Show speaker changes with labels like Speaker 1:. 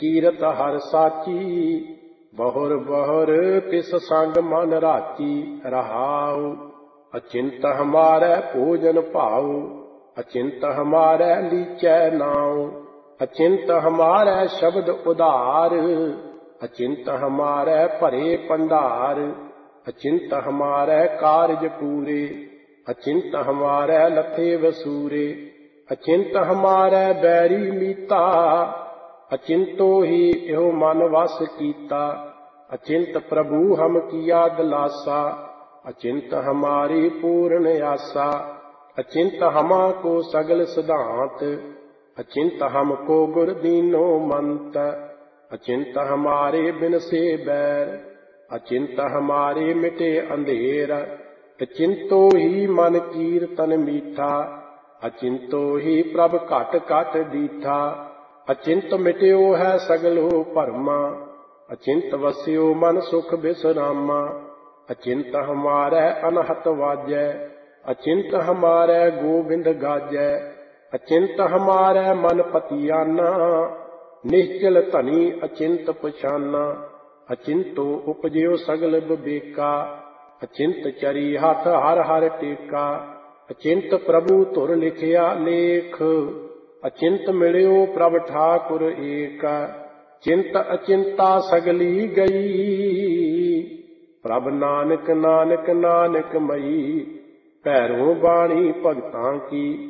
Speaker 1: ਕੀਰਤ ਹਰ ਸਾਚੀ, ਬਹੁਰ ਬਹੁਰ ਤਿਸ ਸੰਗ ਮਨ ਰਾਚੀ। ਰਹਾਉ ਅਚਿੰਤ ਹਮਾਰੈ ਭੋਜਨ ਭਾਉ, ਅਚਿੰਤ ਹਮਾਰੈ ਲੀਚੈ ਨਾਉ। ਅਚਿੰਤ ਹਮਾਰੈ ਸ਼ਬਦ ਉਧਾਰ, ਅਚਿੰਤ ਹਮਾਰੈ ਭਰੇ ਭੰਡਾਰ। ਅਚਿੰਤ ਹਮਾਰੈ ਕਾਰਜ ਪੂਰੇ, ਅਚਿੰਤ ਹਮਾਰੈ ਲਥੇ ਵਸੂਰੇ। ਅਚਿੰਤ ਹਮਾਰੈ ਬੈਰੀ ਮੀਤਾ, ਅਚਿੰਤੋ ਹੀ ਇਹੋ ਮਨ ਵਸ ਕੀਤਾ। ਅਚਿੰਤ ਪ੍ਰਭੂ ਹਮ ਕੀਆ ਦਿਲਾਸਾ, ਅਚਿੰਤ ਹਮਾਰੀ ਪੂਰਨ ਆਸਾ। ਅਚਿੰਤ ਹਮਾ ਕੋ ਸਗਲ ਸਿਧਾਂਤ, ਅਚਿੰਤ ਹਮ ਕੋ ਗੁਰ ਦੀਨੋ ਮੰਤ। ਅਚਿੰਤ ਹਮਾਰੇ ਬਿਨ ਸੇ ਬੈਰ, ਅਚਿੰਤ ਹਮਾਰੇ ਮਿਟੇ ਅੰਧੇਰ। ਅਚਿੰਤੋ ਹੀ ਮਨ ਕੀਰਤਨ ਮੀਠਾ, ਅਚਿੰਤੋ ਹੀ ਪ੍ਰਭ ਘਟ ਘਟ ਡੀਠਾ। ਅਚਿੰਤ ਮਿਟਿਓ ਹੈ ਸਗਲੋ ਭਰਮਾ, ਅਚਿੰਤ ਵਸਿਓ ਮਨ ਸੁਖ ਬਿਸਰਾਮਾ। ਅਚਿੰਤ ਹਮਾਰੈ ਅਨਹਤ ਵਾਜੈ, ਅਚਿੰਤ ਹਮਾਰੈ ਗੋਬਿੰਦ ਗਾਜੈ। ਅਚਿੰਤ ਹਮਾਰੈ ਮਨ ਪਤੀਆਨਾ, ਨਿਸ਼ਚਲ ਧਨੀ ਅਚਿੰਤ ਪਛਾਨਾ। ਅਚਿੰਤੋ ਉਪਜਿਓ ਸਗਲ ਬਿਬੇਕਾ, ਅਚਿੰਤ ਚਰੀ ਹੱਥ ਹਰ ਹਰ ਟੇਕਾ। ਅਚਿੰਤ ਪ੍ਰਭੂ ਧੁਰ ਲਿਖਿਆ ਲੇਖ, ਅਚਿੰਤ ਮਿਲਿਓ ਪ੍ਰਭ ਠਾਕੁਰ ਏਕ। ਚਿੰਤ ਅਚਿੰਤਾ ਸਗਲੀ ਗਈ, ਪ੍ਰਭ ਨਾਨਕ ਨਾਨਕ ਨਾਨਕ ਮਈ। ਭੈਰੋ ਬਾਣੀ ਭਗਤਾਂ ਕੀ,